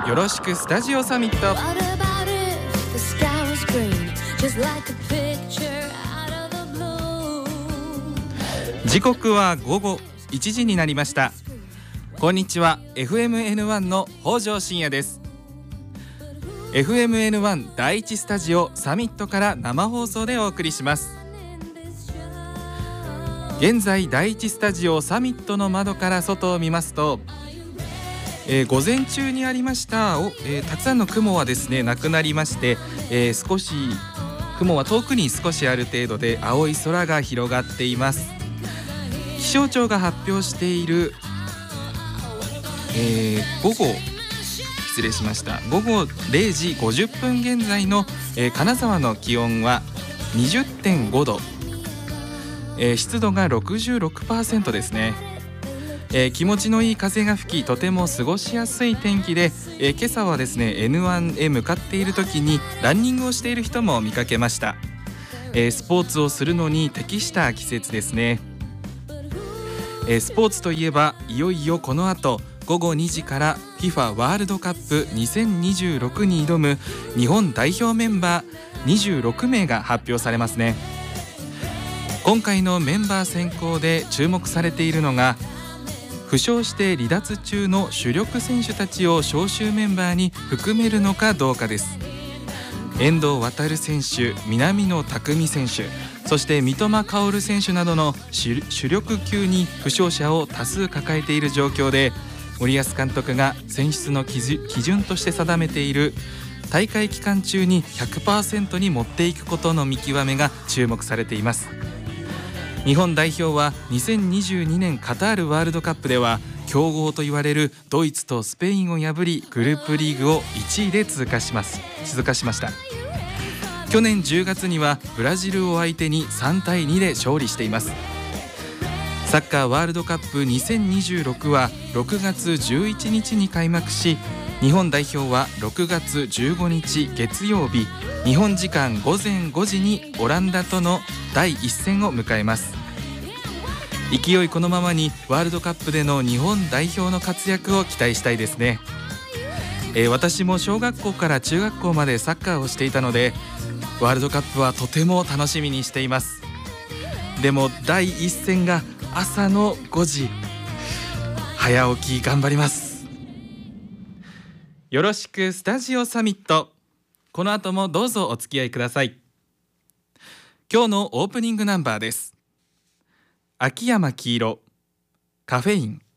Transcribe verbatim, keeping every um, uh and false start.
よろしくスタジオサミット。時刻は午後いちじになりました。こんにちは。 エフエムエヌワン の北条信也です。 エフエムエヌワン 第一スタジオサミットから生放送でお送りします。現在第一スタジオサミットの窓から外を見ますと、えー、午前中にありましたお、えー、たくさんの雲はですねなくなりまして、えー、少し雲は遠くに少しある程度で青い空が広がっています。気象庁が発表している、えー、午後失礼しました午後れいじごじゅっぷん現在の、えー、金沢の気温は にじゅってんごど、えー、湿度が ろくじゅうろくパーセント ですね。えー、気持ちのいい風が吹き、とても過ごしやすい天気で、えー、今朝はですね エヌワン へ向かっている時にランニングをしている人も見かけました。えー、スポーツをするのに適した季節ですね。えー、スポーツといえばいよいよこの後ごごにじから フィファ ワールドカップにせんにじゅうろくに挑む日本代表メンバーにじゅうろくめいが発表されますね。今回のメンバー選考で注目されているのが、負傷して離脱中の主力選手たちを招集メンバーに含めるのかどうかです。遠藤航選手、南野拓実選手、そして三笘薫選手などの主力級に負傷者を多数抱えている状況で、森保監督が選出の基準として定めている大会期間中に ひゃくパーセント に持っていくことの見極めが注目されています。日本代表はにせんにじゅうにねんカタールワールドカップでは強豪と言われるドイツとスペインを破り、グループリーグをいちいで通過します通過しました。去年じゅうがつにはブラジルを相手にさんたいにで勝利しています。サッカーワールドカップにせんにじゅうろくはろくがつじゅういちにちに開幕し、日本代表はろくがつじゅうごにち月曜日、日本時間ごぜんごじにオランダとのだいいっせんを迎えます。勢いこのままにワールドカップでの日本代表の活躍を期待したいですね。えー、私も小学校から中学校までサッカーをしていたので、ワールドカップはとても楽しみにしています。でもだいいっせんが朝のごじ、早起き頑張ります。よろしくスタジオサミット。この後もどうぞお付き合いください。今日のオープニングナンバーです。秋山黄色、カフェイン。